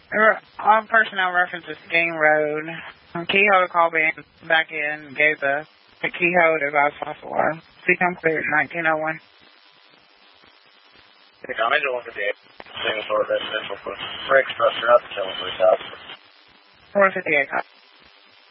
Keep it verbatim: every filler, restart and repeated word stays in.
Er, All personnel references Sting Road. Keyhole to call back back in gave the, the keyhole to advise possible water. See come clear at nineteen oh one. I'm into one fifty-eight. Single story residential for Rick Structure up to Chelsea South. one fifty-eight.